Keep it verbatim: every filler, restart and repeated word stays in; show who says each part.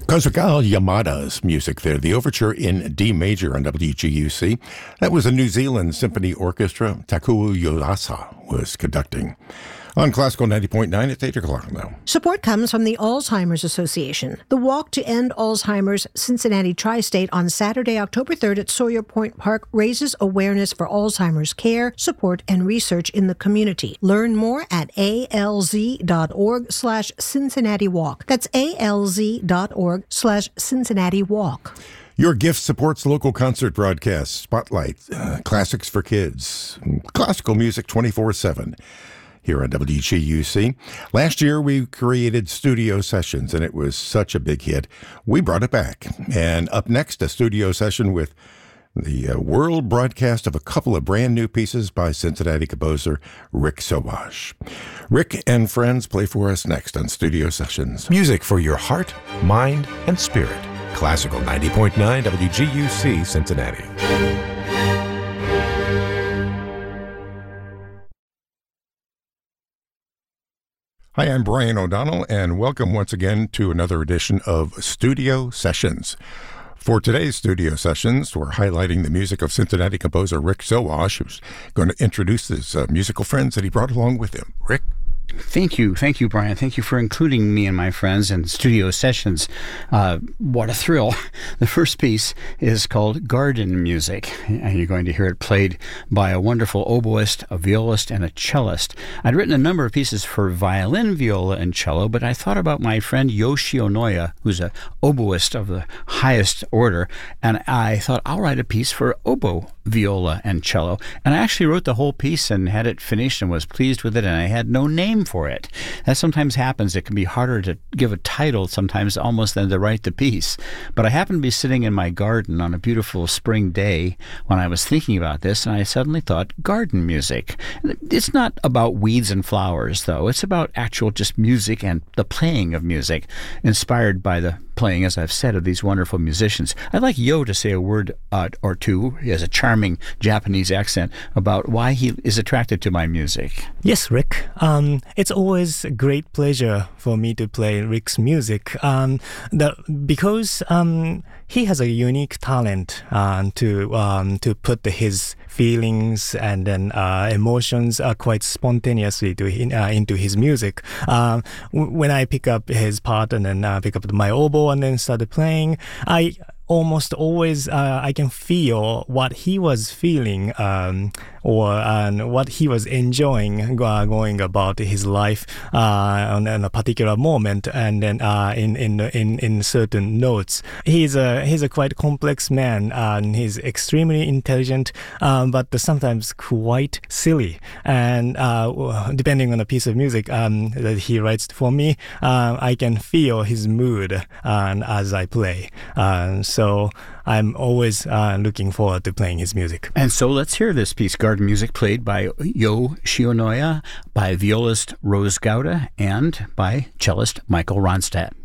Speaker 1: Kazuka Yamada's music there, the overture in D major on W G U C. That was a New Zealand symphony orchestra. Takao Yuasa was conducting. On Classical ninety point nine, it's eight o'clock now.
Speaker 2: Support comes from the Alzheimer's Association. The Walk to End Alzheimer's Cincinnati Tri-State on Saturday, October third at Sawyer Point Park raises awareness for Alzheimer's care, support, and research in the community. Learn more at alz.org slash Cincinnati Walk. That's alz.org slash Cincinnati Walk.
Speaker 1: Your gift supports local concert broadcasts, Spotlight, uh, Classics for Kids, classical music twenty-four seven. Here on W G U C. Last year, we created studio sessions, and it was such a big hit. We brought it back. And up next, a studio session with the uh, world broadcast of a couple of brand new pieces by Cincinnati composer Rick Sauvage. Rick and friends play for us next on Studio Sessions.
Speaker 3: Music for your heart, mind, and spirit. Classical ninety point nine W G U C Cincinnati.
Speaker 1: Hi, I'm Brian O'Donnell, and welcome once again to another edition of Studio Sessions. For today's Studio Sessions, we're highlighting the music of Cincinnati composer Rick Sauvage, who's going to introduce his uh, musical friends that he brought along with him. Rick?
Speaker 4: Thank you. Thank you, Brian. Thank you for including me and my friends in Studio Sessions. Uh, what a thrill. The first piece is called Garden Music, and you're going to hear it played by a wonderful oboist, a violist, and a cellist. I'd written a number of pieces for violin, viola, and cello, but I thought about my friend Yoshi Onoya, who's a oboist of the highest order, and I thought I'll write a piece for oboe, viola, and cello. And I actually wrote the whole piece and had it finished and was pleased with it, and I had no name for it. That sometimes happens. It can be harder to give a title sometimes almost than to write the piece. But I happened to be sitting in my garden on a beautiful spring day when I was thinking about this, and I suddenly thought, garden music. It's not about weeds and flowers, though. It's about actual just music and the playing of music, inspired by the playing, as I've said, of these wonderful musicians. I'd like Yo to say a word uh, or two. He has a charming Japanese accent about why he is attracted to my music.
Speaker 5: Yes, Rick. Um, it's always a great pleasure for me to play Rick's music um, the, because um, he has a unique talent uh, to um, to put the, his feelings and then uh, emotions uh, quite spontaneously to, uh, into his music. Uh, w- when I pick up his part and then uh, pick up my oboe and then started playing, I almost always uh, I can feel what he was feeling um, or uh, what he was enjoying uh, going about his life uh, on, on a particular moment, and then uh, in, in in in certain notes. He's a he's a quite complex man, uh, and he's extremely intelligent, um, but sometimes quite silly. And uh, depending on the piece of music um, that he writes for me, uh, I can feel his mood uh, as I play. Uh, So I'm always uh, looking forward to playing his music.
Speaker 4: And so let's hear this piece, Garden Music, played by Yo Shionoya, by violist Rose Gouda, and by cellist Michael Ronstadt.